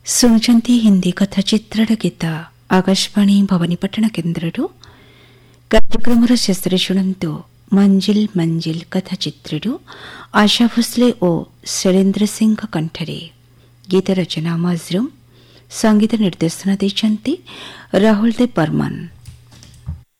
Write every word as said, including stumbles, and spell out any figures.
ଶୁଣୁଛନ୍ତି ହିନ୍ଦୀ କଥା ଚିତ୍ରର ଗୀତ ଆକାଶବାଣୀ ଭବାନୀପାଟଣା କେନ୍ଦ୍ରରୁ। କାର୍ଯ୍ୟକ୍ରମର ଶେଷରେ ଶୁଣନ୍ତୁ ମଞ୍ଜିଲ ମଞ୍ଜିଲ କଥା ଚିତ୍ରରୁ ଆଶା ଭୋସଲେ ଓ ଶୈଳେନ୍ଦ୍ର ସିଂଙ୍କ କଣ୍ଠରେ। ଗୀତ ରଚନା ମଜରୁମ, ସଙ୍ଗୀତ ନିର୍ଦ୍ଦେଶନା ଦେଇଛନ୍ତି ରାହୁଲ ଦେବ ବର୍ମନ।